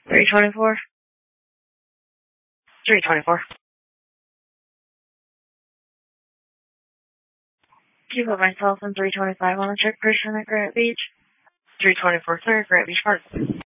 324. 324. Can you put myself in 325 on a check person at Grant Beach? 324 clear, Grant Beach Park.